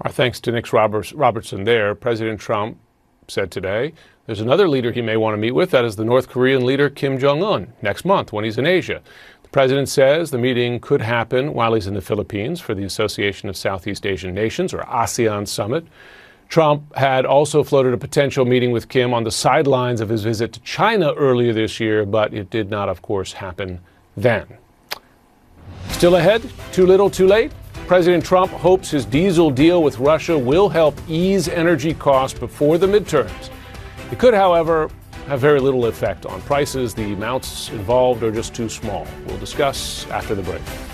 Our thanks to Nick Robertson there. President Trump said today there's another leader he may want to meet with. That is the North Korean leader Kim Jong-un next month when he's in Asia. The president says the meeting could happen while he's in the Philippines for the Association of Southeast Asian Nations, or ASEAN summit. Trump had also floated a potential meeting with Kim on the sidelines of his visit to China earlier this year, but it did not, of course, happen then. Still ahead, too little, too late? President Trump hopes his diesel deal with Russia will help ease energy costs before the midterms. It could, however, have very little effect on prices. The amounts involved are just too small. We'll discuss after the break.